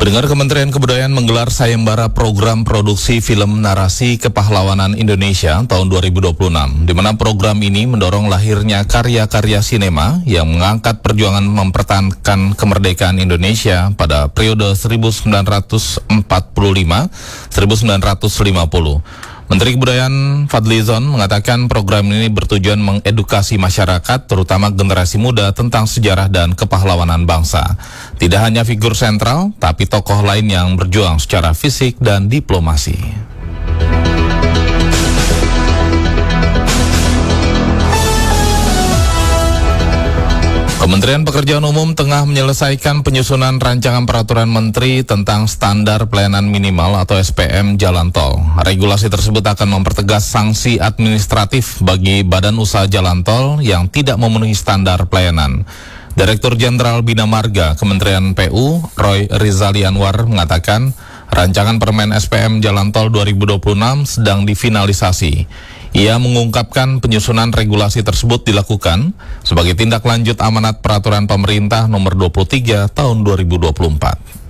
Pendengar, Kementerian Kebudayaan menggelar sayembara program produksi film narasi kepahlawanan Indonesia tahun 2026, di mana program ini mendorong lahirnya karya-karya sinema yang mengangkat perjuangan mempertahankan kemerdekaan Indonesia pada periode 1945-1950. Menteri Kebudayaan Fadlizon mengatakan program ini bertujuan mengedukasi masyarakat, terutama generasi muda, tentang sejarah dan kepahlawanan bangsa. Tidak hanya figur sentral, tapi tokoh lain yang berjuang secara fisik dan diplomasi. Kementerian Pekerjaan Umum tengah menyelesaikan penyusunan rancangan peraturan menteri tentang standar pelayanan minimal atau SPM jalan tol. Regulasi tersebut akan mempertegas sanksi administratif bagi badan usaha jalan tol yang tidak memenuhi standar pelayanan. Direktur Jenderal Bina Marga Kementerian PU, Roy Rizali Anwar, mengatakan rancangan Permen SPM Jalan Tol 2026 sedang difinalisasi. Ia mengungkapkan penyusunan regulasi tersebut dilakukan sebagai tindak lanjut amanat peraturan pemerintah nomor 23 tahun 2024.